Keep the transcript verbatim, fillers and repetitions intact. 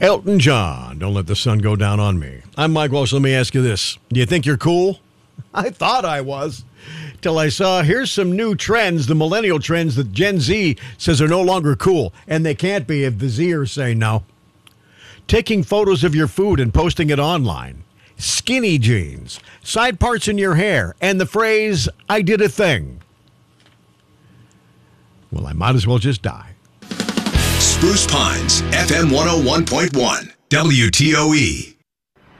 Elton John, Don't Let the Sun Go Down on Me. I'm Mike Walsh. Let me ask you this. Do you think you're cool? I thought I was. Till I saw, here's some new trends, the millennial trends that Gen Z says are no longer cool. And they can't be if the Zers say no. Taking photos of your food and posting it online. Skinny jeans. Side parts in your hair. And the phrase, I did a thing. Well, I might as well just die. Spruce Pines, F M one oh one point one, W T O E.